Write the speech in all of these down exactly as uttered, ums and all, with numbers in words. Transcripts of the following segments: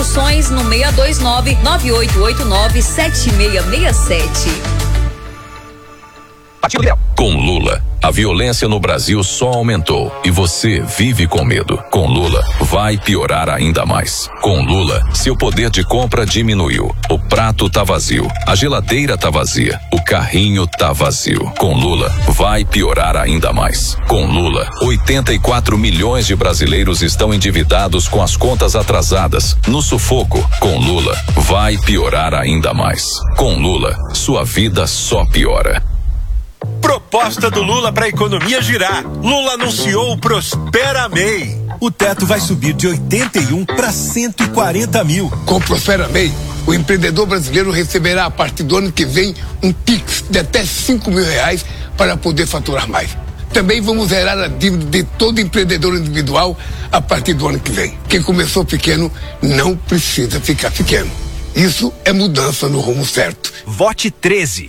Construções no seis dois nove, nove oito oito nove, sete seis seis sete. Com Lula, a violência no Brasil só aumentou e você vive com medo. Com Lula, vai piorar ainda mais. Com Lula, seu poder de compra diminuiu. O prato tá vazio, a geladeira tá vazia, o carrinho tá vazio. Com Lula, vai piorar ainda mais. Com Lula, oitenta e quatro milhões de brasileiros estão endividados com as contas atrasadas, no sufoco. Com Lula, vai piorar ainda mais. Com Lula, sua vida só piora. Proposta do Lula para a economia girar. Lula anunciou o Prospera M E I. O teto vai subir de oitenta e um para cento e quarenta mil. Com o Prospera M E I, o empreendedor brasileiro receberá a partir do ano que vem um Pix de até cinco mil reais para poder faturar mais. Também vamos zerar a dívida de todo empreendedor individual a partir do ano que vem. Quem começou pequeno não precisa ficar pequeno. Isso é mudança no rumo certo. Vote treze.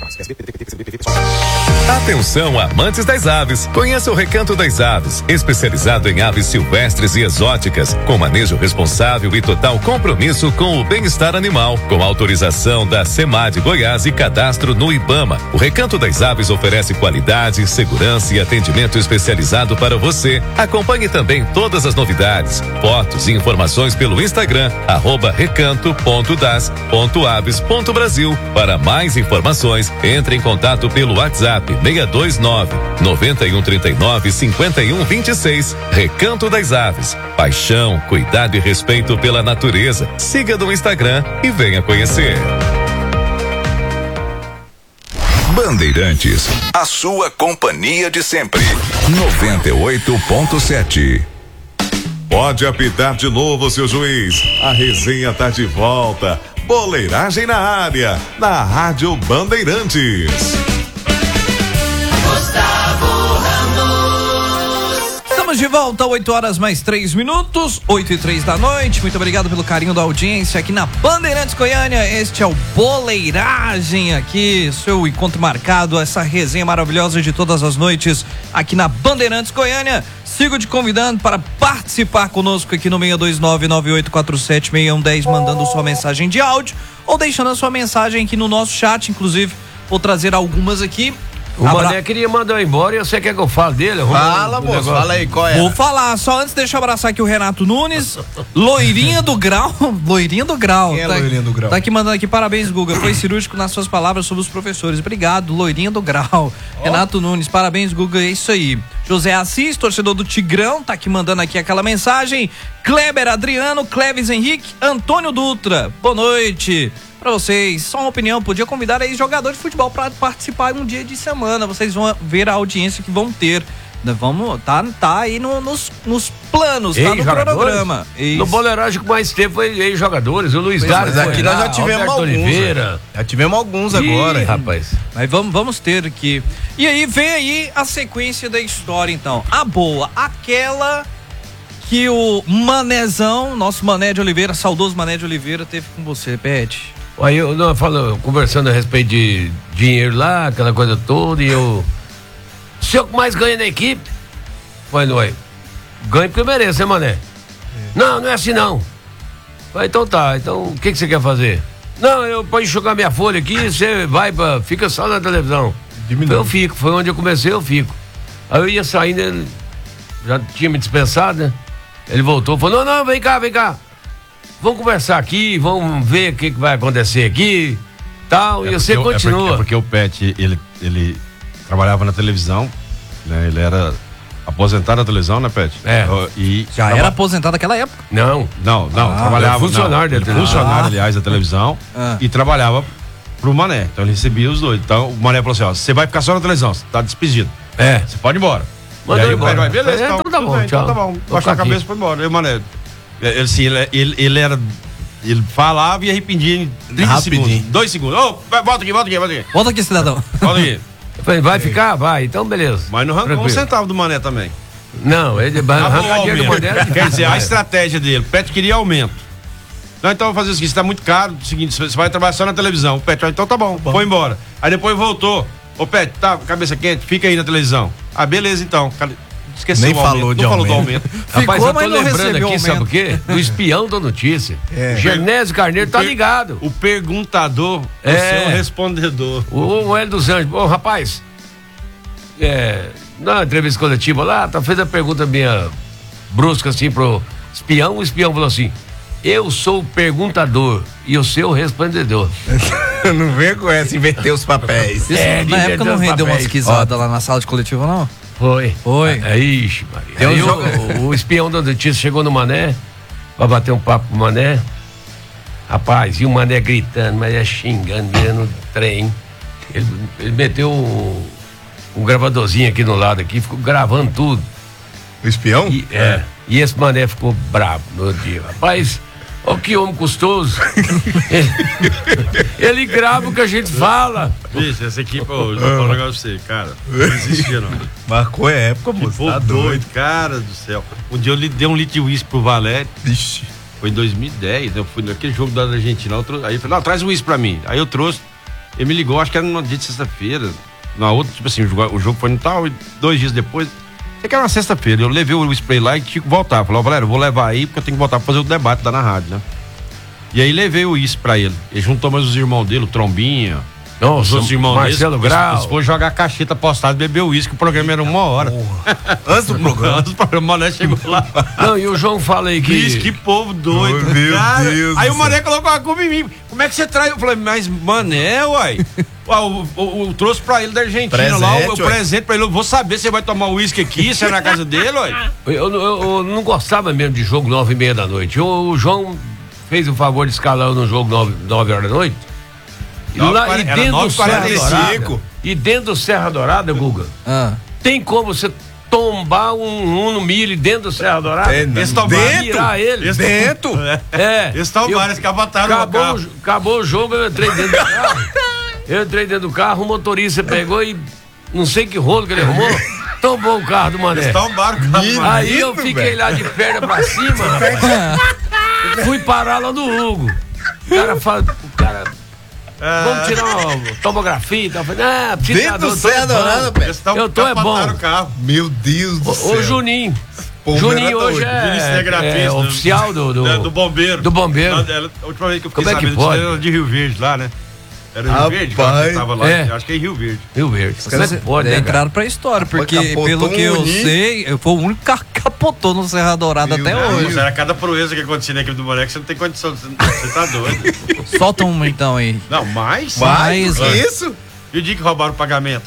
Atenção, amantes das aves. Conheça o Recanto das Aves, especializado em aves silvestres e exóticas, com manejo responsável e total compromisso com o bem-estar animal. Com autorização da SEMAD Goiás e cadastro no IBAMA, o Recanto das Aves oferece qualidade, segurança e atendimento especializado para você. Acompanhe também todas as novidades, fotos e informações pelo Instagram, arroba recanto ponto das ponto aves ponto brasil. Para mais informações, entre em contato pelo WhatsApp seis dois nove, nove um três nove, cinco um dois seis. Recanto das Aves. Paixão, cuidado e respeito pela natureza. Siga no Instagram e venha conhecer. Bandeirantes, a sua companhia de sempre. noventa e oito ponto sete. Pode apitar de novo, seu juiz. A resenha tá de volta. Boleiragem na área, na Rádio Bandeirantes. Gustavo Ramos. Estamos de volta, oito horas mais três minutos, oito e três da noite. Muito obrigado pelo carinho da audiência aqui na Bandeirantes Goiânia. Este é o Boleiragem aqui, seu encontro marcado, essa resenha maravilhosa de todas as noites aqui na Bandeirantes Goiânia. Sigo te convidando para participar conosco aqui no seis dois nove, nove oito quatro sete, seis um um zero, mandando sua mensagem de áudio ou deixando a sua mensagem aqui no nosso chat. Inclusive, vou trazer algumas aqui. O Abra... Mané queria mandar eu embora e você quer que eu fale dele? Fala, um moço, fala aí, qual é? Vou falar, só antes deixa eu abraçar aqui o Renato Nunes, loirinha do grau, loirinha do grau. Quem é tá, loirinha do grau? Tá aqui mandando aqui, parabéns, Guga, foi cirúrgico nas suas palavras sobre os professores. Obrigado, loirinha do grau. Oh. Renato Nunes, parabéns, Guga, é isso aí. José Assis, torcedor do Tigrão, tá aqui mandando aqui aquela mensagem. Kleber Adriano, Cleves Henrique, Antônio Dutra, boa noite pra vocês. Só uma opinião, podia convidar aí jogador de futebol pra participar um dia de semana. Vocês vão ver a audiência que vão ter. Vamos, tá, tá aí no, nos, nos planos, ei, tá no programa. Isso. No Boleiragem com mais tempo foi ei, jogadores, o Luiz Gales. Mas aqui nós já tivemos alguns. Oliveira. Já tivemos alguns agora. Ih, rapaz. Mas vamos, vamos ter aqui. E aí vem aí a sequência da história, então. A boa, aquela que o Manezão, nosso Mané de Oliveira, saudoso Mané de Oliveira, teve com você, Pet. Aí eu não falo, conversando a respeito de dinheiro lá, aquela coisa toda, e eu. O senhor que mais ganha na equipe? Falei, não é? Ganha porque eu mereço, hein, Mané? É. Não, não é assim não. Falei, então tá, então o que, que você quer fazer? Não, eu pode enxugar minha folha aqui, você vai pra. Fica só na televisão. Falei, eu fico, foi onde eu comecei, eu fico. Aí eu ia saindo, ele já tinha me dispensado, né? Ele voltou, falou, não, não, vem cá, vem cá. Vamos conversar aqui, vamos ver o que, que vai acontecer aqui, tal, é e você continua. É porque, é porque o Pet, ele, ele trabalhava na televisão, né? Ele era aposentado na televisão, né, Pet? É. E já traba... era aposentado naquela época? Não. Não, não, ah, trabalhava... funcionário não, da televisão. Funcionário, ah. aliás, da televisão, ah. e trabalhava pro Mané, então ele recebia os dois. Então o Mané falou assim, ó, você vai ficar só na televisão, você tá despedido. É. Você pode ir embora. Mandou e aí embora. o Pet vai, beleza, é, então, então tá bom, bem, tchau. Então tá bom, baixou a cabeça e foi embora. E o Mané, ele, assim, ele, ele, ele era... Ele falava e arrependia em trinta segundos. Dois segundos. Ô, oh, volta aqui, volta aqui, volta aqui. Volta aqui, cidadão. Volta aqui. Eu falei, vai ficar? Vai, então beleza. Mas não arrancou um centavo do Mané também. Não, ele vai arrancar dinheiro do Mané. Quer dizer, a estratégia dele, o Pet queria aumento. Não, então eu vou fazer o seguinte, tá muito caro, o seguinte, você vai trabalhar só na televisão. O Pet, então tá bom, bom. Foi embora. Aí depois voltou. Ô Pet, tá, cabeça quente, fica aí na televisão. Ah, beleza então. Esqueceu Nem o aumento, falou de não falou do aumento. aumento. Rapaz, Ficou, eu tô mas não lembrando recebeu aqui, sabe o quê? Do espião da notícia. É. Genésio Carneiro tá per- ligado. O perguntador, É. você é o respondedor. O, o Hélio dos Anjos. Ô, rapaz, é, na entrevista coletiva lá, tá, fez a pergunta minha brusca assim pro espião. O espião falou assim: eu sou o perguntador e o seu respondedor. Não vem com essa, inverter os papéis. Isso, É, na época não de rendeu uma papéis. esquisada lá na sala de coletiva, não? Foi. Foi. É, ixi, Maria. Deu Aí um o, jogo. o, o espião da notícia chegou no Mané pra bater um papo com o Mané. Rapaz, e o Mané gritando, mas é xingando, virando trem. Ele, ele meteu um, um gravadorzinho aqui no lado aqui, ficou gravando tudo. O espião? E, é, e esse Mané ficou bravo no dia. Rapaz, ó que homem custoso. ele, ele grava o que a gente fala. Bicho, essa equipe, pô, eu vou falar um negócio pra você, cara. Não existia, não. Marcou a época, Que moço. povo Tá doido, doido. cara do céu. Um dia eu lhe dei um litro de uísque pro Valério. Vixe. Foi em dois mil e dez, né? Eu fui naquele jogo da Argentina. Eu trouxe, aí eu falei, não, traz o uísque pra mim. Aí eu trouxe. Ele me ligou, acho que era num dia de sexta-feira. Na outra, tipo assim, o jogo, o jogo foi no tal, e dois dias depois. Sei que era uma sexta-feira. Eu levei o spray lá e tinha que voltar. Falei, ó, Valério, eu vou levar aí porque eu tenho que voltar pra fazer o debate lá na rádio, né? E aí levei o uísque pra ele. Ele juntou mais os irmãos dele, o Trombinha. Nossa, os outros irmãos Marcelo deles. Grau. Eles foram jogar a cacheta postada e beber uísque. O programa era uma hora. Antes do programa. Antes do programa, o Mané chegou lá. Não, e o João fala aí que. Bicho, que povo doido. Oh, meu cara. Deus Aí do o Mané colocou a culpa em mim. Como é que você traz? Eu falei, mas Mané, uai. Uai, o, o, o, trouxe pra ele da Argentina Presente, lá, o, o uai. presente pra ele. Eu vou saber se ele vai tomar uísque aqui, se é na casa dele, uai. Eu, eu- eu não gostava mesmo de jogo nove e meia da noite. O, o João fez o favor de escalar eu no jogo nove, nove horas da noite. E, Nove, lá, e era dentro do nove e Serra quarenta e Dourada. cinco. E dentro do Serra Dourada, Guga, Ah. tem como você tombar um, um no milho dentro do Serra Dourada? É, não. Esse tombaram. Dentro? Virar ele. Esse- Dentro? É. Esse tombaram, esse cabataram no acabou, carro. o jo- acabou o jogo, eu entrei dentro do carro. Eu entrei dentro do carro, o motorista pegou e não sei que rolo que ele arrumou, tombou o carro do Mané. Eles tombaram o carro. Menino. Aí eu Isso, fiquei velho. lá de perna pra cima, rapaz. Fui parar lá no Hugo. O cara fala, o cara, vamos tirar uma tomografia e tal. Eu falei, ah, precisa Dentro do eu tô Serra é bom. Dourada, velho. Eles tom- Eu tô é bom. capataram o carro. Meu Deus do Ô, céu. ô Juninho. Povo Juninho era hoje doido. é, Juninho cinegrafista, é né? oficial do, do, É, do bombeiro. do bombeiro. Lá, ela- A última vez que eu fiquei Como é que sabendo pode? disso era de Rio Verde lá, né? Era Rio Rapaz. Verde, que eu tava lá. É. Acho que é Rio Verde. Rio Verde. Como é que pode, né, cara? entraram pra história, porque capotou pelo que eu um Uninho. sei, foi o único carro que capotou no Serra Dourada Meu até Deus. hoje. Mas era cada proeza que acontecia na equipe do Moleque, você não tem condição, você você tá doido. Solta uma então aí. Não, mais? Mais, Que é. isso? E o dia que roubaram o pagamento?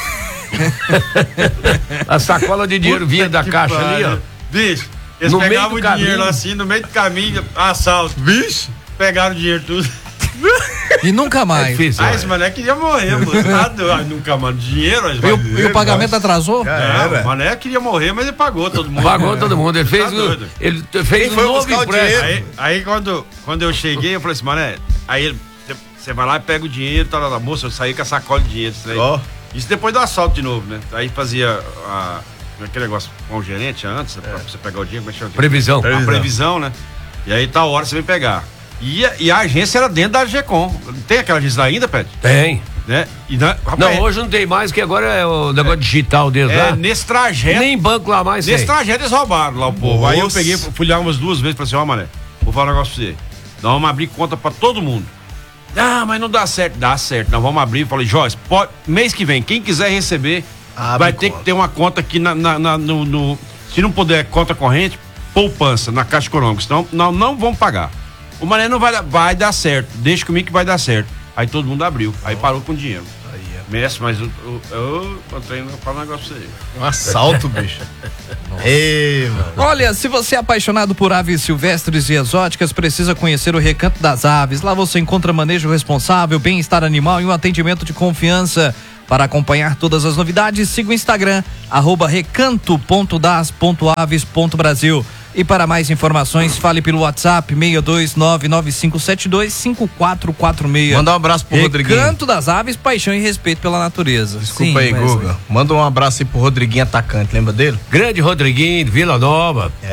A sacola de dinheiro vinha da Que caixa ali, ó. pariu. Bicho, eles No meio pegavam do o dinheiro caminho. lá assim, no meio do caminho, assalto. Vixe. Pegaram o dinheiro tudo. E nunca É mais. difícil. Ah, ó. esse mané queria morrer, mano. Nada, ah, nunca, mano. Dinheiro, E o, e o pagamento atrasou? Já Não, era. o mané queria morrer, mas ele pagou todo mundo. Pagou todo mundo. Ele fez, Tá o, doido. ele fez um foi novo buscar o empréstimo. dinheiro? Aí, aí quando, quando eu cheguei, eu falei assim, mané, aí ele, você vai lá e pega o dinheiro, tá lá na moça, eu saí com a sacola de dinheiro. Isso, daí. Ó. Isso depois do assalto de novo, né? Aí fazia a, aquele negócio com o gerente antes, né, pra você pegar o dinheiro, como é que chama? Previsão. A previsão, né? E aí tá a hora você vem pegar. E a, e a agência era dentro da Gecom. Tem aquela agência lá ainda, Pet? Tem. Né? E na, rapaz, Não, hoje não tem mais, que agora é o negócio digital deles é, lá. nesse trajeto. Nem banco lá mais Nesse tem. trajeto eles roubaram lá o povo. Aí eu Nossa. peguei, fui lá umas duas vezes e falei assim, ó, mané, vou falar um negócio pra você. Nós vamos abrir conta pra todo mundo. Ah, mas não dá certo. Dá certo. Nós vamos abrir. Eu falei, Joyce, pode, mês que vem, quem quiser receber, Abre vai ter conta. que ter uma conta aqui na, na- na- no, no- se não puder conta corrente, poupança na Caixa Econômica. Senão nós não vamos pagar. O mané não vai dar, vai dar certo. Deixa comigo que vai dar certo. Aí todo mundo abriu. Aí parou com o dinheiro. Mestre, mas eu, eu, eu, eu treino para um negócio pra você. Um assalto, bicho. Ei, mano. Olha, se você é apaixonado por aves silvestres e exóticas, precisa conhecer o Recanto das Aves. Lá você encontra manejo responsável, bem-estar animal e um atendimento de confiança. Para acompanhar todas as novidades, siga o Instagram, arroba recanto ponto das ponto aves ponto brasil. E para mais informações, fale pelo WhatsApp seis dois nove nove cinco sete dois cinco quatro quatro seis. Manda um abraço pro Rodriguinho. Recanto das Aves, paixão e respeito pela natureza. Desculpa Sim, aí, Wesley. Guga. Manda um abraço aí pro Rodriguinho atacante, lembra dele? Grande Rodriguinho, Vila Nova. É. Bom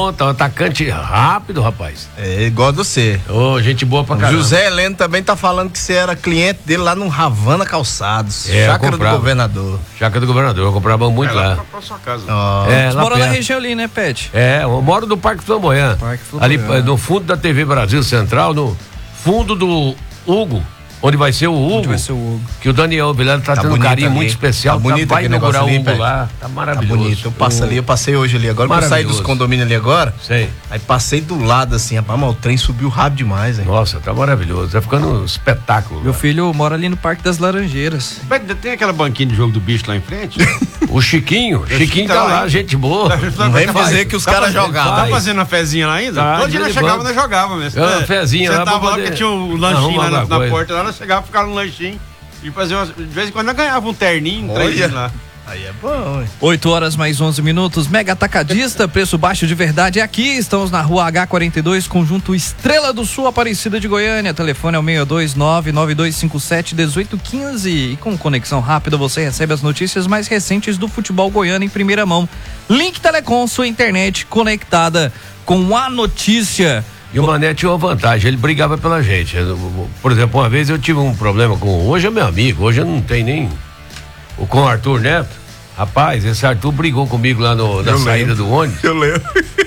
ponta, um atacante rápido, rapaz. É, igual você. Ô, oh, gente boa pra caramba. José Heleno também tá falando que você era cliente dele lá no Havana Calçados. É, Chácara do Governador. Chácara do Governador, eu comprava muito é, lá. lá pra, pra sua casa. Oh. É, Você mora na região ali, né, Pet? É, eu moro no Parque Flamboyant. Parque Flamboyant. Ali no fundo da T V Brasil Central, no fundo do Hugo. Onde vai ser o Hugo? Onde vai ser o Hugo? Que o Daniel Vilela tá, tá tendo um carinho ali. muito especial. Tá bonito, tá, vai inaugurar o Hugo ali, lá. Tá maravilhoso. Tá bonito. Eu passo ali, eu passei hoje ali. Agora que eu saí dos condomínios ali agora. Sei. Aí passei do lado assim, rapaz, mas o trem subiu rápido demais, hein? Nossa, tá maravilhoso. Tá ficando um espetáculo. Meu lá. filho mora ali no Parque das Laranjeiras. Tem aquela banquinha de jogo do bicho lá em frente? O Chiquinho. O Chiquinho tá, tá lá, gente boa. Não vem me dizer que os tá caras jogavam. Tá fazendo uma fezinha lá ainda? Tá, todo dia nós chegava, nós jogava mesmo. Uma fezinha lá. Você tava lá poder... porque tinha um lanchinho lá na, na porta, lá nós chegava, ficava no lanchinho. E fazia umas, de vez em quando eu ganhava um terninho, um três lá. Aí é bom, hein? oito horas mais onze minutos. Mega Atacadista, preço baixo de verdade é aqui. Estamos na rua H quarenta e dois, conjunto Estrela do Sul, Aparecida de Goiânia. Telefone é o seis dois nove nove dois cinco sete um oito um cinco. E com conexão rápida você recebe as notícias mais recentes do futebol goiano em primeira mão. Link Telecom, sua internet conectada com a notícia. E o Mané tinha uma vantagem, ele brigava pela gente. Por exemplo, uma vez eu tive um problema com. Hoje é meu amigo, hoje eu não tenho nem. Com o Arthur Neto. Rapaz, esse Arthur brigou comigo lá no, na eu saída lembro. do ônibus. Eu lembro.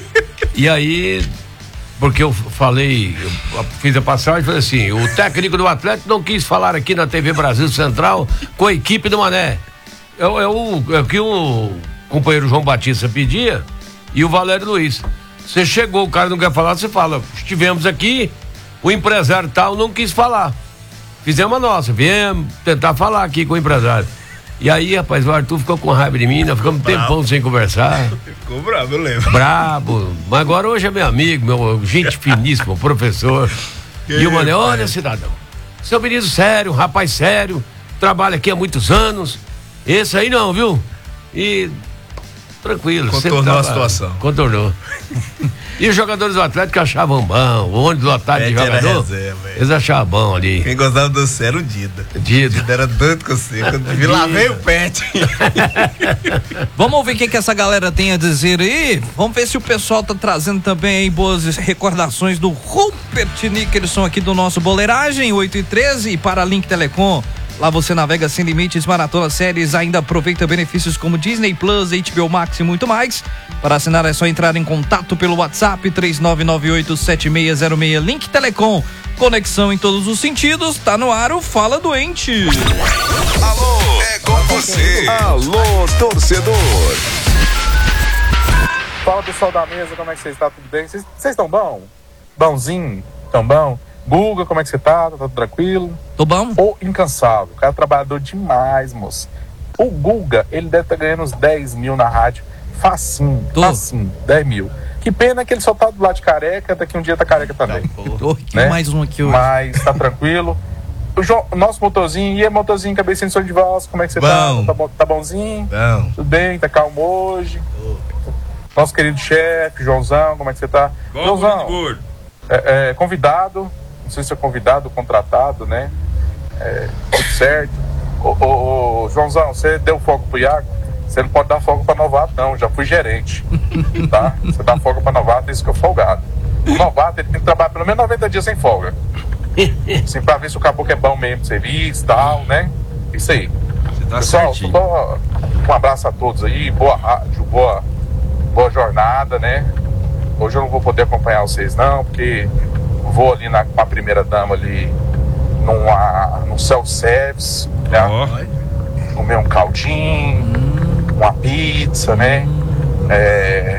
E aí, porque eu falei, eu fiz a passagem e falei assim: o técnico do Atlético não quis falar aqui na T V Brasil Central com a equipe do Mané. É, é, o, é o que o companheiro João Batista pedia e o Valério Luiz. Você chegou, o cara não quer falar, você fala, estivemos aqui, o empresário tal não quis falar. Fizemos a nossa, viemos tentar falar aqui com o empresário. E aí, rapaz, o Arthur ficou com raiva de mim, nós ficamos um tempão sem conversar. Ficou bravo, eu lembro. Brabo, mas agora hoje é meu amigo, meu gente finíssimo, professor. Que e o Mané, olha, cidadão, seu menino sério, um rapaz sério, trabalha aqui há muitos anos. Esse aí não, viu? E... tranquilo. Contornou a situação. Contornou. E os jogadores do Atlético achavam bom, o ônibus lotado de jogador, reserva, eles achavam bom ali. Quem gostava do você era o Dida. Dida. Dida era doido com você. Quando vi lá veio o Pet. Vamos ouvir o que, que essa galera tem a dizer aí. Vamos ver se o pessoal tá trazendo também aí boas recordações do Rupert Nickerson aqui do nosso Boleiragem, oito e treze, e para a Link Telecom. Lá você navega sem limites, maratona séries, ainda aproveita benefícios como Disney Plus, H B O Max e muito mais. Para assinar é só entrar em contato pelo WhatsApp três nove nove oito sete seis zero seis. Link Telecom, conexão em todos os sentidos. Tá no ar o Fala Doente. Alô, é com você. Alô, torcedor. Fala, pessoal da mesa, como é que vocês estão? Tudo bem? Vocês estão bom? Bonzinho? Tão bom? Guga, como é que você tá? Tá tudo tranquilo? Tô bom. O incansável, o cara trabalhador demais, moço. O Guga, ele deve estar tá ganhando uns dez mil na rádio. Facinho, Tô. facinho, dez mil. Que pena que ele só tá do lado de careca, daqui um dia tá careca também. Tô, né? Mais um aqui hoje. Mas tá tranquilo. O jo- nosso motorzinho, e aí, motorzinho, cabecinha de som de valsa, como é que você bom. tá? Tá, tá bonzinho? Bom. Tudo bem? Tá calmo hoje? Tô. Nosso querido chefe, Joãozão, como é que você tá? Bom, Joãozão, é, é, convidado. Não sei se é convidado ou contratado, né? É, tudo certo. Ô, ô, ô, Joãozão, você deu folga pro Iago? Você não pode dar folga pra novato, não. Já fui gerente. Tá? Você dá folga pra novato, isso que eu folgado. O novato, ele tem que trabalhar pelo menos noventa dias sem folga. Assim, pra ver se o caboclo é bom mesmo pro serviço e tal, né? Isso aí. Você tá Pessoal, certinho. só um abraço a todos aí. Boa rádio, boa, boa jornada, né? Hoje eu não vou poder acompanhar vocês, não, porque vou ali na, com a primeira dama ali numa, num self-service, né? Oh. Comer um caldinho, uma pizza, né? É,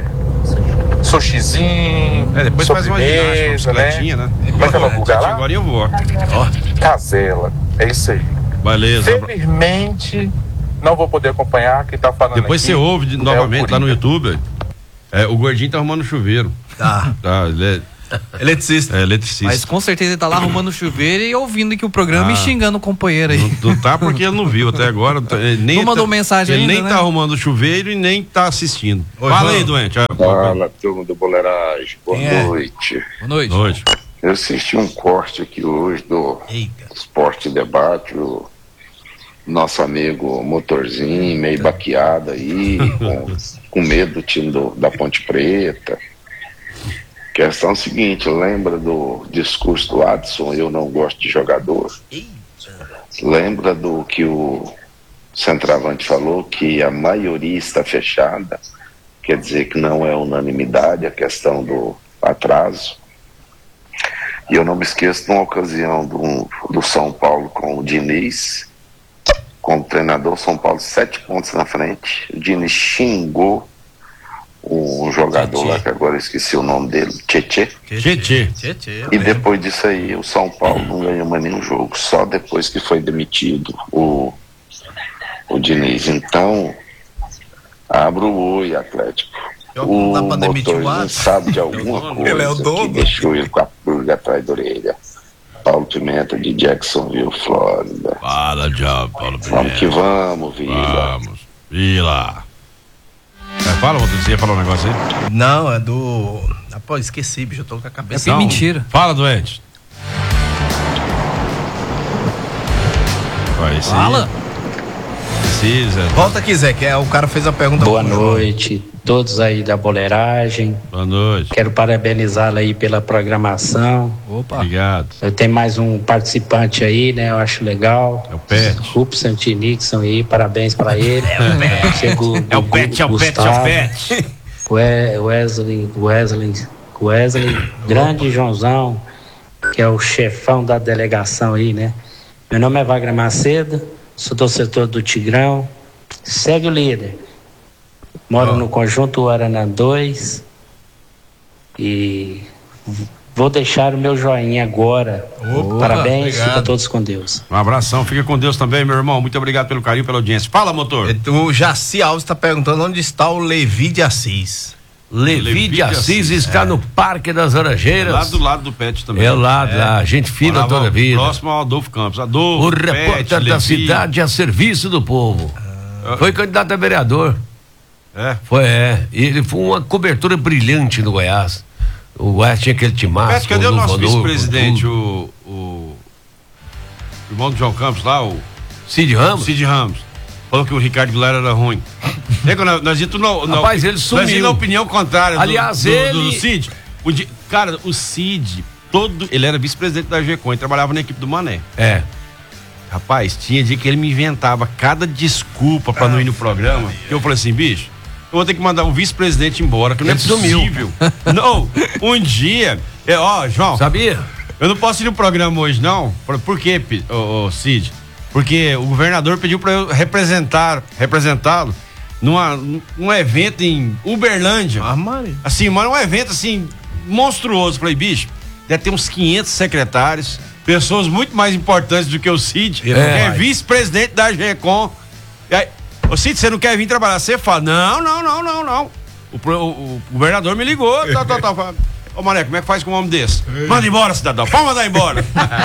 sushizinho, é, depois faz uma ginástica, uma bicicletinha, né? Como é que é o lugar lá? Agora eu vou. Ó. Casela, é isso aí. Beleza. Felizmente, não vou poder acompanhar quem tá falando depois aqui. Depois você ouve de, novamente é lá no YouTube. É, o gordinho tá arrumando chuveiro. Tá. Tá, ele é... Eletricista. É, eletricista. Mas com certeza ele tá lá arrumando chuveiro e ouvindo aqui o programa ah, e xingando o companheiro aí. Não, não tá porque ele não viu até agora. Ele nem não mandou tá, mensagem ele ainda, nem né? tá arrumando o chuveiro e nem tá assistindo. Oi, Fala João. Aí, doente. Fala, turma do Boleiragem. Boa é? noite. Boa noite. Boa noite. Eu assisti um corte aqui hoje do Eita. Esporte Debate, o nosso amigo Motorzinho, meio baqueado aí, com, com medo do time do, da Ponte Preta. Questão seguinte, lembra do discurso do Adson, eu não gosto de jogador? Lembra do que o centroavante falou, que a maioria está fechada, quer dizer que não é unanimidade a questão do atraso. E eu não me esqueço de uma ocasião do, do São Paulo com o Diniz, como treinador, São Paulo sete pontos na frente, o Diniz xingou um jogador Tchê. lá, que agora eu esqueci o nome dele, Tchê. Tchê. E depois disso aí, o São Paulo não ganhou mais nenhum jogo, só depois que foi demitido o, o Diniz. Então, abra o oi, Atlético. O motor sabe de alguma coisa ele é o que deixou ele com a pulga atrás da orelha. Paulo Pimenta, de Jacksonville, Flórida. Fala, já, Paulo Pimenta. Vamos que vamos, Vila. Vamos, Vila. É, fala, você ia falar um negócio aí? Não, é do... Ah, pô, esqueci, bicho, eu tô com a cabeça... É não, mentira. Fala, doente. Vai, fala. Precisa. Volta aqui, Zé, que é, o cara fez a pergunta... Boa noite, todos aí da Boleiragem. Boa noite. Quero parabenizá-la aí pela programação. Opa. Obrigado. Eu tenho mais um participante aí, né? Eu acho legal. É o Pet. Rupo Santinixon aí, parabéns pra ele. É o Pet. Chegou É o Pet, é o Pet, é o Pet. Wesley, Wesley, Wesley, grande Joãozão, que é o chefão da delegação aí, né? Meu nome é Wagner Macedo, sou torcedor do Tigrão. Segue o líder. Moro oh. no Conjunto Aranã dois e vou deixar o meu joinha agora. Opa, parabéns, obrigado. Fica todos com Deus. Um abração, fica com Deus também, meu irmão. Muito obrigado pelo carinho, pela audiência. Fala, motor. O Jaci Alves está perguntando onde está o Levi de Assis. Levi, Levi de Assis, Assis está é. no Parque das Laranjeiras. Lá do lado do Pet também. É lá, é. lá, gente fina Morava toda a vida. Próximo ao Adolfo Campos. Adolfo, o Pet, repórter Levi. da cidade a serviço do povo. Ah. Foi candidato a vereador. É? Foi, é. E ele foi uma cobertura brilhante no Goiás. O Goiás tinha aquele timaço. Pet, cadê o nosso vice-presidente, o, o, o irmão do João Campos lá, o Cid Ramos? Cid Ramos. Falou que o Ricardo Goulart era ruim. É, nós, nós íamos no, no, Rapaz, ele sumiu. Nós íamos na opinião contrária Aliás, do, do, ele... do, do Cid. O, cara, o Cid, todo, ele era vice-presidente da G E C O M e trabalhava na equipe do Mané. É. Rapaz, tinha dia que ele me inventava cada desculpa pra ah, não ir no programa. Que eu falei assim, bicho, eu vou ter que mandar um vice-presidente embora, que não ele é possível. Não, um dia, é, ó, João. Sabia? Eu não posso ir no programa hoje, não. Por quê, ô, ô, Cid? Porque o governador pediu para eu representar, representá-lo numa, num evento em Uberlândia. Ah, Maria. Assim, mas um evento assim monstruoso. Falei, bicho, deve ter uns quinhentos secretários, pessoas muito mais importantes do que o Cid, é, que é vice-presidente da G E C O M. E aí, ô Cid, você não quer vir trabalhar? Você fala, não, não, não, não, não. O, o, o governador me ligou, tal, tal, tal. Ô, Mané, como é que faz com um homem desse? Manda embora, cidadão. Pode mandar embora.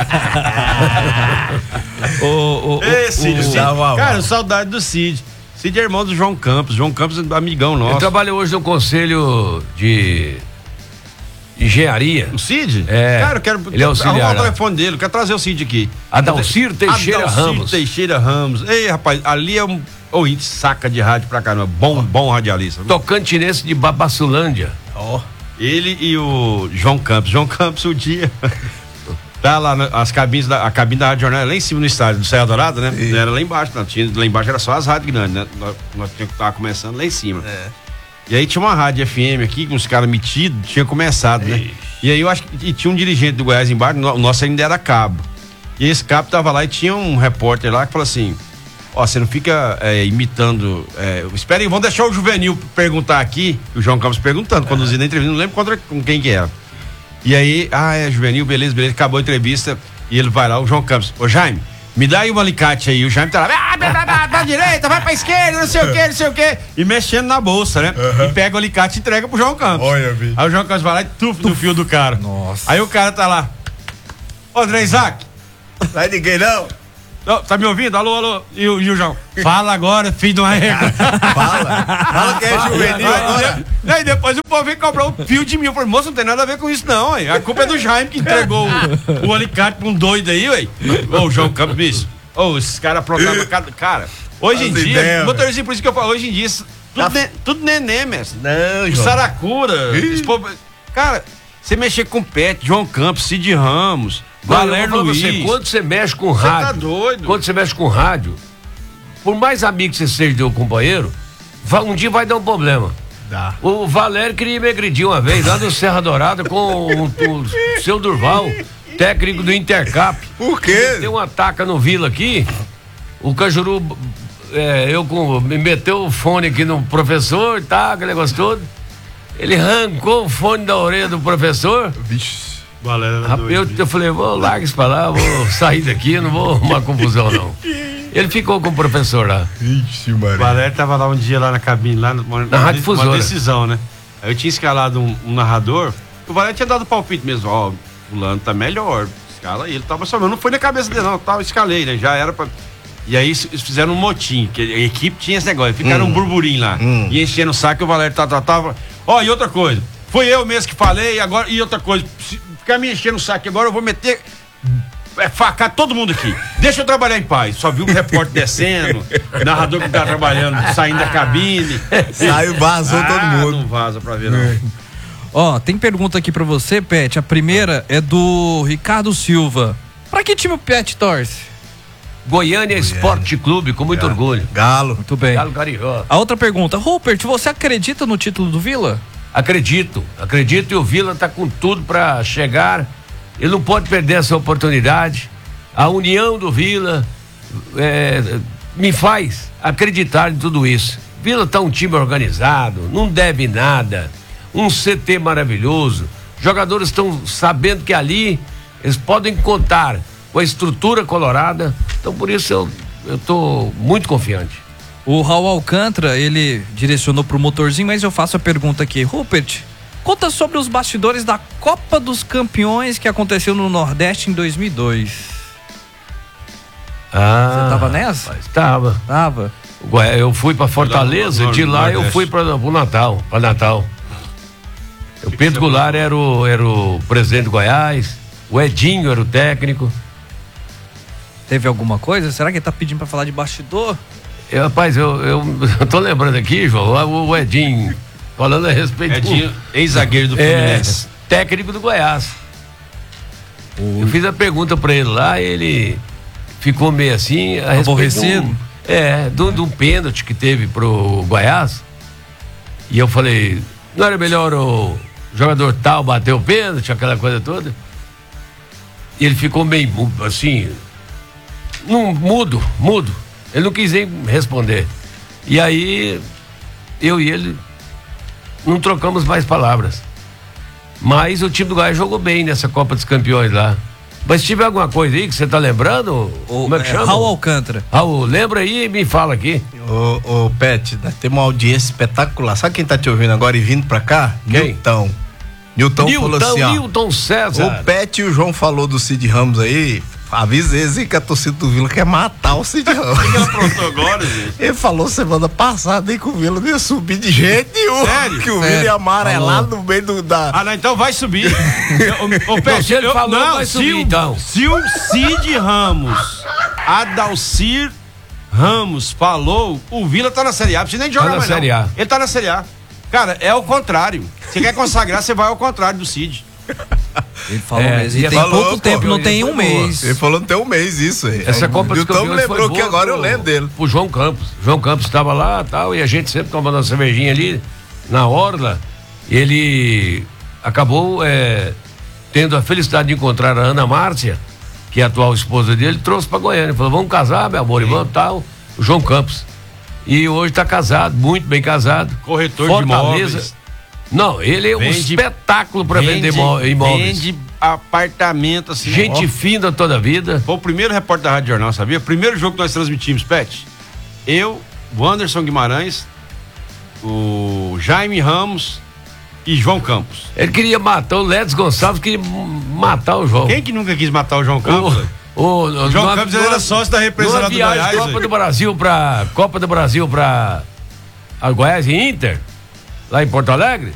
o, o, Ei, Cid, o, Cid. o, Cara, saudade do Cid. Cid é irmão do João Campos. João Campos é amigão nosso. Ele trabalha hoje no Conselho de Engenharia. O Cid? É. Cara, eu quero ele é auxiliar, arrumar o telefone dele. Eu quero trazer o Cid aqui. Adalcir Teixeira Adalcir Ramos. Teixeira Ramos. Ei, rapaz, ali é um... Ô, oh, saca de rádio pra caramba. Bom, bom radialista. Tocantinense de Babassulândia. Ó. Oh. Ele e o João Campos. João Campos, o dia. Tá lá, as cabines da, a cabine da Rádio Jornal, lá em cima no estádio do Serra Dourada, né? E... Era lá embaixo, não, tinha, lá embaixo era só as rádios grandes, né? Nós, nós tínhamos que estar começando lá em cima. É. E aí tinha uma rádio F M aqui, com os caras metidos, tinha começado, né? Ixi. E aí eu acho que e tinha um dirigente do Goiás embaixo, o nosso ainda era cabo. E esse cabo tava lá e tinha um repórter lá que falou assim: ó, você não fica é, imitando. É, espera aí, vamos deixar o Juvenil perguntar aqui. O João Campos perguntando, conduzindo a entrevista, não lembro contra, com quem que era. E aí, ah, é Juvenil, beleza, beleza, acabou a entrevista. E ele vai lá, o João Campos: ô Jaime, me dá aí um alicate aí. O Jaime tá lá, ah, vai, vai, vai, pra direita, vai pra esquerda, não sei o que, não sei o que. E mexendo na bolsa, né? Uhum. E pega o alicate e entrega pro João Campos. Olha, vi. Aí o João Campos vai lá e tuf no fio do cara. Nossa. Aí o cara tá lá: ô André Isaac, não é ninguém não. Oh, tá me ouvindo? Alô, alô. E o, e o João? Fala agora, filho de uma régua. Fala. Fala que é Juvenil agora. E aí depois o povo vem cobrar um fio de mim. Eu falei, moço, não tem nada a ver com isso não, ué. A culpa é do Jaime que entregou o, o alicate pra um doido aí, ué. Ô, João Campos, bicho. Ô, esses caras programam cada... Cara, hoje em dia, motorista, por isso que eu falo, hoje em dia, tudo, tá... ne, tudo neném, mestre. Não, João. Saracura, esse povo... Cara... Você mexer com Pet, João Campos, Cid Ramos, Valério Valério Luiz. Você, quando você mexe com Você rádio, tá doido? quando você mexe com rádio, por mais amigo que você seja do companheiro, vai- um dia vai dar um problema. Dá. O Valério queria me agredir uma vez lá no Serra Dourada com o, o seu Durval, técnico do Intercap. Por quê? Deu uma taca no Vila aqui, o Cajuru, é, eu com, me meteu o fone aqui no professor, tá, aquele negócio todo. Ele arrancou o fone da orelha do professor. Vixe. Valério Rapaz, eu, eu falei, vou larga isso pra lá, vou sair daqui, não vou arrumar confusão não. Ele ficou com o professor lá. Vixe, O Valério tava lá um dia lá na cabine, lá numa, Na Rádio uma Difusora. decisão, né? Aí eu tinha escalado um, um narrador, o Valério tinha dado palpite mesmo, ó, fulano tá melhor, escala ele, tava só, não foi na cabeça dele não, tava, escalei, né? Já era pra... E aí eles fizeram um motim, que a equipe tinha esse negócio, ficaram Hum. um burburinho lá, Hum. e enchendo o saco, e o Valério tava, tava, ó, e outra coisa, foi eu mesmo que falei, agora, e outra coisa, se ficar me enchendo o saco, agora eu vou meter... É facar todo mundo aqui. Deixa eu trabalhar em paz. Só viu o repórter descendo, narrador que tá trabalhando, saindo da cabine. Saiu, vazou ah, todo mundo. Não vaza pra ver, não. Ó, tem pergunta aqui pra você, Pet. A primeira é do Ricardo Silva. Pra que time o Pet torce? Goiânia Esporte Clube, com muito orgulho. Galo. Muito bem. Galo Carijó. A outra pergunta, Rupert, você acredita no título do Vila? Acredito, acredito, e o Vila tá com tudo pra chegar. Ele não pode perder essa oportunidade. A união do Vila é, me faz acreditar em tudo isso. Vila tá um time organizado, não deve nada, um C T maravilhoso. Jogadores estão sabendo que ali eles podem contar com a estrutura colorada. Então por isso eu eu tô muito confiante. O Raul Alcântara, ele direcionou pro motorzinho, mas eu faço a pergunta aqui. Rupert, conta sobre os bastidores da Copa dos Campeões que aconteceu no Nordeste em dois mil e dois. Ah, Você tava nessa? Rapaz, tava. Tava. Ué, eu fui pra Fortaleza, no- de lá eu Nordeste. fui pra, pro Natal, pra Natal. O Pedro Goulart era o, era o presidente do Goiás, o Edinho era o técnico. Teve alguma coisa? Será que ele tá pedindo pra falar de bastidor? Eu, rapaz, eu, eu, eu tô lembrando aqui, João, o, o Edinho, falando a respeito Edinho, do ex-zagueiro do é, Fluminense. técnico do Goiás. Eu fiz a pergunta pra ele lá, ele ficou meio assim, a respeito Aborrecido? de um, é, de um, de um pênalti que teve pro Goiás. E eu falei, não era melhor o jogador tal bater o pênalti, aquela coisa toda? E ele ficou meio assim, num, mudo, mudo. Ele não quis nem responder. E aí, eu e ele não trocamos mais palavras. Mas o time do Goiás jogou bem nessa Copa dos Campeões lá. Mas se tiver alguma coisa aí que você tá lembrando, O, como é que é, chama? Raul Alcântara. Raul, lembra aí e me fala aqui. Ô, ô, Pet, nós temos uma audiência espetacular. Sabe quem tá te ouvindo agora e vindo pra cá? Quem? Nilton. Nilton falou Nilton, assim, ó. Nilton César. O Pet e o João falou do Cid Ramos aí. Avisa eles aí que a torcida do Vila quer matar o Cid Ramos. O que ela aprontou agora, gente? Ele falou semana passada aí que o Vila não ia subir de jeito nenhum. Sério? Que o Sério? Vila ia amarelar Falou. no meio do, da. Ah, não, então vai subir. Ô, ô, Não, Pet, se ele eu- falou, não, vai se subir, o- então. Se o Cid Ramos, Adalcir Ramos falou, o Vila tá na Série A, não precisa nem jogar Tá na mais Série não. A. Ele tá na Série A. Cara, é o contrário. Você quer consagrar, você vai ao contrário do Cid. Ele falou É, mesmo. e E tem falou, pouco pô, tempo, não ele tem foi um boa. mês. Ele falou não tem um mês isso aí. Essa Copa dos Nilton Campeões me lembrou foi que boa agora eu pro- lembro dele. Pro João Campos. João Campos estava lá tal, e a gente sempre tomando uma cervejinha ali na orla. Ele acabou é, tendo a felicidade de encontrar a Ana Márcia, que é a atual esposa dele, trouxe pra Goiânia. Falou, vamos casar, meu amor, e vamos tal. O João Campos. E hoje tá casado, muito bem casado. Corretor de Fortaleza. imóveis. Não, ele é um Vende- espetáculo para vender imó- imóveis. Vende apartamento assim. Gente ó. fina toda a vida. Foi o primeiro repórter da Rádio Jornal, sabia? Primeiro jogo que nós transmitimos, Pet. Eu, o Anderson Guimarães, o Jaime Ramos e João Campos. Ele queria matar, o Ledes Gonçalves queria matar o João. Quem que nunca quis matar o João Campos? velho? O, o, O João numa- Campos era numa- sócio da represa numa lá do viagem Goiás, Copa velho. do Brasil pra Copa do Brasil pra a Goiás e Inter, lá em Porto Alegre.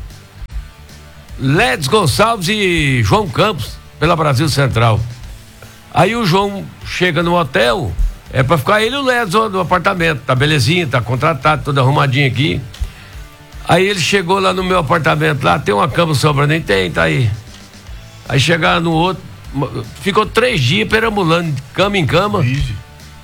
Ledes Gonçalves e João Campos pela Brasil Central. Aí o João chega no hotel, é pra ficar ele e o Ledes no apartamento, tá belezinha, tá contratado, tudo arrumadinho aqui. Aí ele chegou lá no meu apartamento, lá tem uma cama sobrando, nem tem, tá aí. Aí chegaram no outro, ficou três dias perambulando, de cama em cama. Ixi.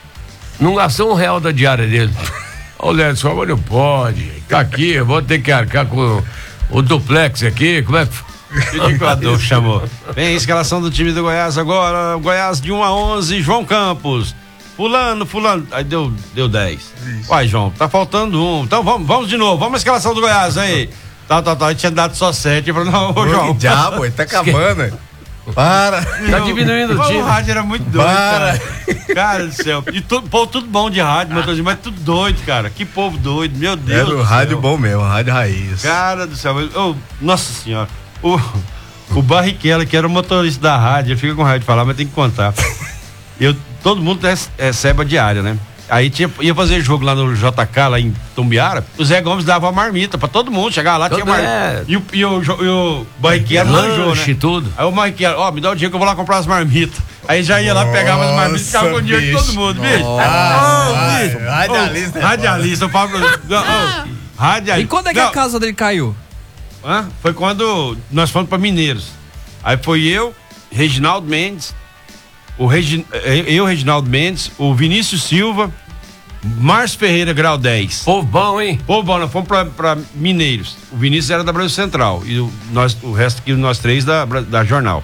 Não gastou um real da diária dele. Ô, Léo, só não pode. Tá aqui, eu vou ter que arcar com o duplex aqui. Como é que. O que o Adolfo chamou? Vem a escalação do time do Goiás agora. Goiás de um a onze, João Campos. Fulano, fulano. Aí deu, deu dez. Isso. Uai, João, tá faltando um. Então vamos, vamos de novo. Vamos à escalação do Goiás aí. Tá, tá, tá. Aí tinha dado só sete. Eu falei, não, ô, João. Que diabo, ele tá acabando. Para. Tá diminuindo o time. O rádio era muito doido, Para. cara. Cara do céu. E tudo, povo, tudo bom de rádio, mas, mas tudo doido, cara. Que povo doido, meu Deus. Era o rádio bom mesmo, rádio raiz. Cara do céu. Oh, nossa senhora. O, o Barrichello, que era o motorista da rádio, ele fica com raiva de falar, mas tem que contar. Eu, todo mundo recebe a diária, né? Aí tinha, ia fazer jogo lá no J K, lá em Tumbiara, o Zé Gomes dava uma marmita pra todo mundo, chegava lá, todo tinha marmita. É. E o, e o, e o Barrichello lanchou, né? Tudo. Aí o Barrichello, ó, oh, me dá o dinheiro que eu vou lá comprar as marmitas. Aí já ia lá, pegava as marmitas e ficava com o dinheiro de todo mundo, bicho. Oh, bicho. Radialista. Oh, radialista, eu falo. Oh, radialista. E quando é que Não. a casa dele caiu? Hã? Foi quando nós fomos pra Mineiros. Aí foi eu, Reginaldo Mendes, o Regi, eu, Reginaldo Mendes, o Vinícius Silva, Márcio Ferreira, grau dez. Povo bom, hein? Povo bom, nós fomos pra, pra Mineiros. O Vinícius era da Brasil Central e o, nós, o resto aqui, nós três da, da Jornal.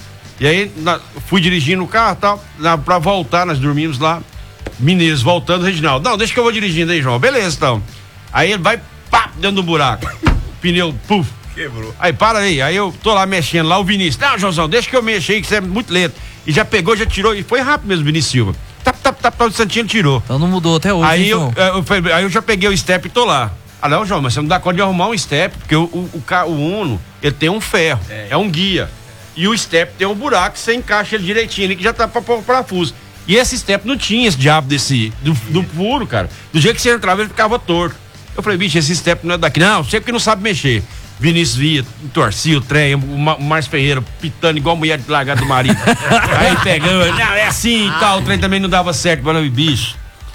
E aí, na, fui dirigindo o carro e tal, na, pra voltar, nós dormimos lá, Mineiros, voltando, Reginaldo. Não, deixa que eu vou dirigindo aí, João. Beleza, então. Aí ele vai, pá, dentro do buraco. O pneu, puf. Quebrou. Aí, para aí. Aí eu tô lá mexendo lá, o Vinícius. Não, Joãozão, deixa que eu mexo aí, que você é muito lento. E já pegou, já tirou, e foi rápido mesmo, Vinícius Silva. Tap, tap, tap, tap, o Santinho tirou. Então não mudou até hoje, aí então. eu, eu, eu, aí eu já peguei o step e tô lá. Ah, não, João, mas você não dá conta de arrumar um step, porque o, o, o, o Uno, ele tem um ferro, é, é um guia. E o step tem um buraco, você encaixa ele direitinho ali, que já tá pra pôr o parafuso. E esse step não tinha esse diabo desse, do, do furo, cara. Do jeito que você entrava, ele ficava torto. Eu falei, bicho, esse step não é daqui. Não, você porque não sabe mexer. Vinícius via, torcia o trem, o Márcio Ferreira pitando igual mulher de largada do marido. Aí pegando, não, é assim e tal, o trem também não dava certo. Falei, bicho,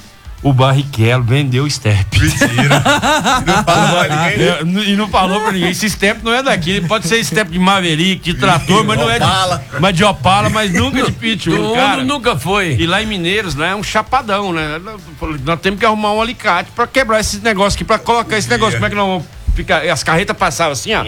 o Barrichello vendeu o step. Mentira. E não falou pra ninguém. E não falou pra ninguém. Esse step não é daqui. Pode ser step de Maverick, de trator, mas não é de, mas de Opala, mas nunca de Pitbull. Cara, nunca foi. E lá em Mineiros, né, é um chapadão, né? Nós temos que arrumar um alicate pra quebrar esse negócio aqui, pra colocar esse negócio. Como é que nós vamos ficar? As carretas passavam assim, ó.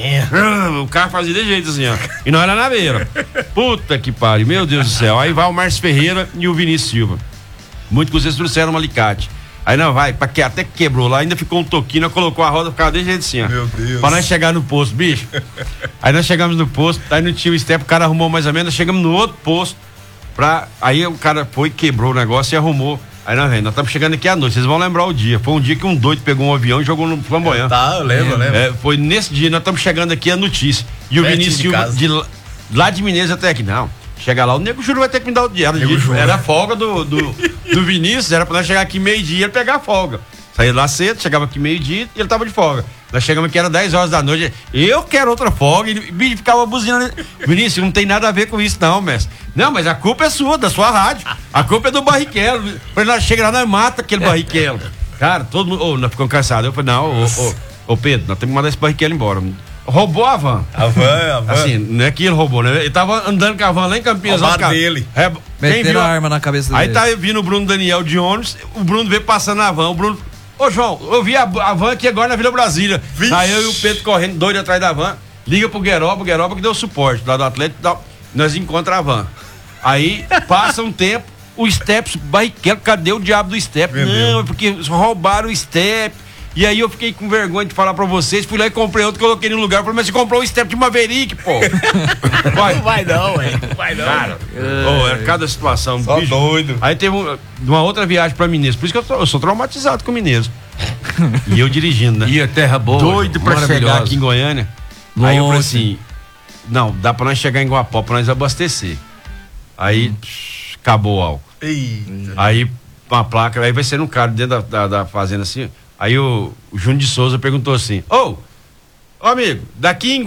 O carro fazia de jeito assim, ó. E nós era na beira. Puta que pariu, meu Deus do céu. Aí vai o Márcio Ferreira e o Vinícius Silva. Muito que vocês trouxeram um alicate. Aí não, vai, pra que, até que quebrou lá, ainda ficou um toquinho, colocou a roda, ficava desse jeito assim, ó. Meu Deus. Pra nós chegar no posto, bicho. Aí nós chegamos no posto, aí não tinha o step, o cara arrumou mais ou menos, nós chegamos no outro posto, pra, aí o cara foi, quebrou o negócio e arrumou. Aí nós, nós estamos chegando aqui à noite, vocês vão lembrar o dia. Foi um dia que um doido pegou um avião e jogou no flamboyant. Tá, eu lembro, eu lembro. É, foi nesse dia, nós estamos chegando aqui a notícia. E o Vinícius Silva, de, de lá de Mineiros até aqui, não. Chega lá, o Nego Júlio vai ter que me dar o dinheiro. Era a folga do, do, do Vinícius, era pra nós chegar aqui meio-dia e ele pegar a folga. Saía lá cedo, chegava aqui meio-dia e ele tava de folga. Nós chegamos aqui, era dez horas da noite. Eu quero outra folga. E ele ficava buzinando. Vinícius, não tem nada a ver com isso, não, mestre. Não, mas a culpa é sua, da sua rádio. A culpa é do Barrichello. Quando nós chega lá, nós mata aquele Barrichello. Cara, todo mundo. Oh, nós ficamos cansados. Eu falei, não, ô oh, oh, oh, Pedro, nós temos que mandar esse Barrichello embora. Roubou a van. A van, a van. Assim, não é que ele roubou, né? Ele tava andando com a van lá em Campinas. Roubaram dele. É, meteram a arma na cabeça dele. Aí tá vindo o Bruno Daniel de ônibus, o Bruno veio passando na van, o Bruno... Ô, João, eu vi a, a van aqui agora na Vila Brasília. Vixe. Aí eu e o Pedro correndo, doido atrás da van, liga pro Gueroba, o Gueroba que deu suporte lá do Atlético, dá, nós encontramos a van. Aí, passa um tempo, o Step, Barrichello, cadê o diabo do Step? Meu não, Deus. Porque roubaram o Step. E aí eu fiquei com vergonha de falar pra vocês, fui lá e comprei outro, coloquei no lugar, falei, mas você comprou um Step de Maverick, pô. Vai. Não vai não, ué. Não vai não. Cara, oh, é cada situação. Só bicho. Doido. Aí teve um, uma outra viagem pra Mineiros, por isso que eu, tô, eu sou traumatizado com Mineiros. E eu dirigindo, né? E a terra boa. Doido pra chegar aqui em Goiânia. Nossa. Aí eu falei assim, não, dá pra nós chegar em Guapó, pra nós abastecer. Aí, psh, acabou o álcool. Eita. Aí, uma placa, aí vai ser um cara dentro da, da, da fazenda assim. Aí o, o Júnior de Souza perguntou assim, ô, oh, ô amigo, daqui em